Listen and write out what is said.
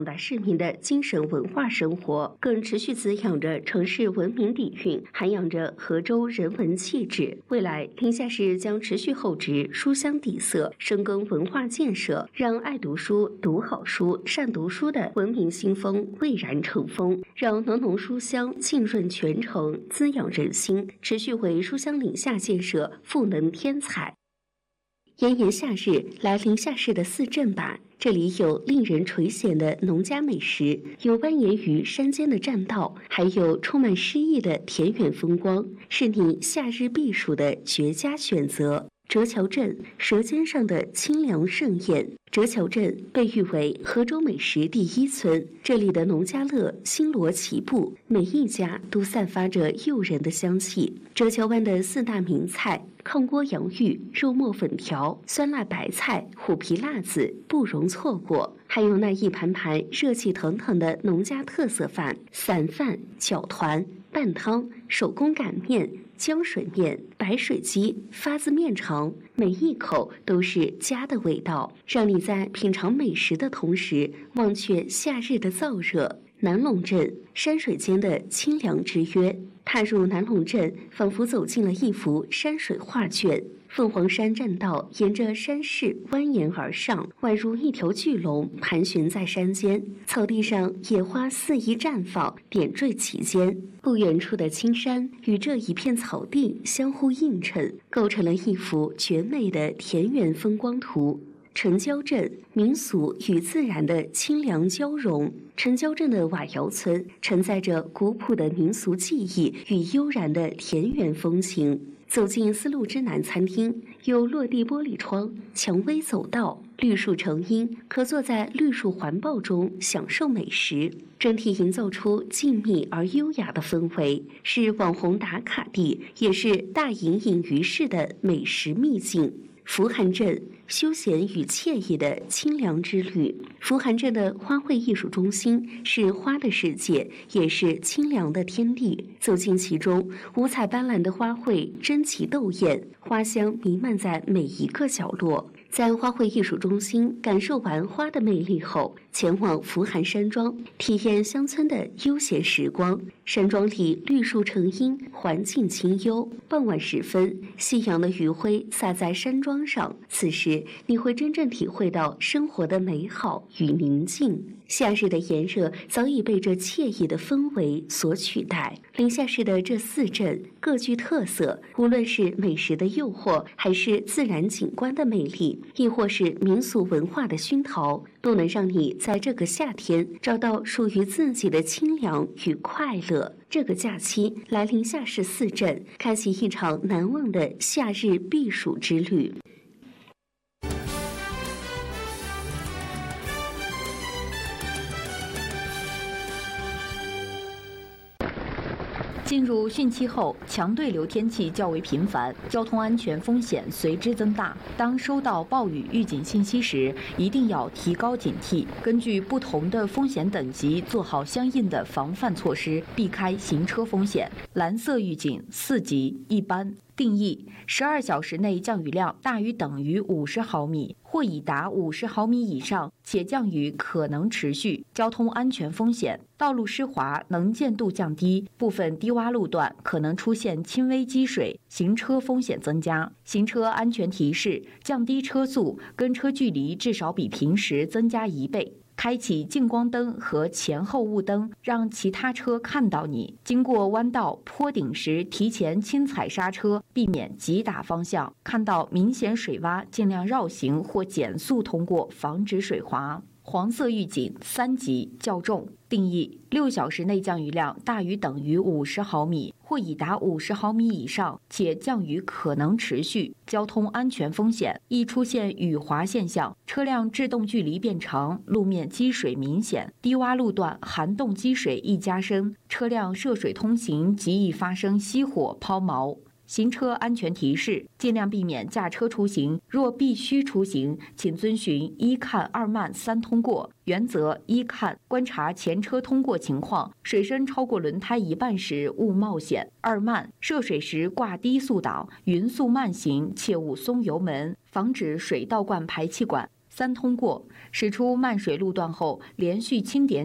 大市民的精神文化生活，更持续滋养着城市文明底蕴，涵养着河州人文气质。未来，临夏市将持续厚植书香底色，深耕文化建设，让爱读书、读好书、善读书的文明新风蔚然成风，让浓浓书香浸润全城，滋养人心，持续为书香临夏建设赋能添彩。炎炎夏日，来临夏市的四镇吧。这里有令人垂涎的农家美食，有蜿蜒于山间的栈道，还有充满诗意的田园风光，是你夏日避暑的绝佳选择。折桥镇，舌尖上的清凉盛宴。折桥镇被誉为河州美食第一村，这里的农家乐星罗棋布，每一家都散发着诱人的香气。折桥湾的四大名菜：炕锅洋芋、肉末粉条、酸辣白菜、虎皮辣子，不容错过。还有那一盘盘热气腾腾的农家特色饭：散饭、饺团、拌汤、手工擀面、浆水面、白水鸡、发自面肠，每一口都是家的味道，让你在品尝美食的同时忘却夏日的燥热。南陇镇，山水间的清凉之约。踏入南陇镇，仿佛走进了一幅山水画卷。凤凰山栈道沿着山势蜿蜒而上，宛如一条巨龙盘旋在山间。草地上野花肆意绽放，点缀其间。不远处的青山与这一片草地相互映衬，构成了一幅绝美的田园风光图。城郊镇，民俗与自然的清凉交融。城郊镇的瓦窑村承载着古朴的民俗技艺与悠然的田园风情。走进丝路之南餐厅，有落地玻璃窗、蔷薇走道、绿树成荫，可坐在绿树环抱中享受美食，整体营造出静谧而优雅的氛围，是网红打卡地，也是大隐隐于市的美食秘境。福涵镇，休闲与惬意的清凉之旅。福涵镇的花卉艺术中心是花的世界，也是清凉的天地。走进其中，五彩斑斓的花卉争奇斗艳，花香弥漫在每一个角落。在花卉艺术中心感受完花的魅力后，前往福涵山庄，体验乡村的悠闲时光。山庄里绿树成荫，环境清幽。傍晚时分，夕阳的余晖洒在山庄上，此时你会真正体会到生活的美好与宁静。夏日的炎热早已被这惬意的氛围所取代。临夏市的这四镇各具特色，无论是美食的诱惑，还是自然景观的魅力，亦或是民俗文化的熏陶，都能让你在这个夏天找到属于自己的清凉与快乐。这个假期来临夏市四镇，开启一场难忘的夏日避暑之旅。 进入汛期后，强对流天气较为频繁，交通安全风险随之增大。当收到暴雨预警信息时，一定要提高警惕，根据不同的风险等级做好相应的防范措施，避开行车风险。蓝色预警4级一般。定义：12小时内降雨量大于等于50毫米，或已达50毫米以上，且降雨可能持续。交通安全风险：道路湿滑，能见度降低，部分低洼路段可能出现轻微积水，行车风险增加。行车安全提示：降低车速，跟车距离至少比平时增加1倍。开启近光灯和前后雾灯，让其他车看到你。经过弯道、坡顶时，提前轻踩刹车，避免急打方向。看到明显水洼，尽量绕行或减速通过，防止水滑。黄色预警3级较重。定义：6小时内降雨量大于等于50毫米，或已达50毫米以上，且降雨可能持续。交通安全风险：易出现雨滑现象，车辆制动距离变长，路面积水明显，低洼路段涵洞积水易加深，车辆涉水通行极易发生熄火、抛锚。行车安全提示：尽量避免驾车出行，若必须出行，请遵循1看2慢3通过原则。1看，观察前车通过情况，水深超过轮胎一半时勿冒险。2慢，涉水时挂低速档，匀速慢行，切勿松油门，防止水倒灌排气管。 3通过，驶出漫水路段后，连续清点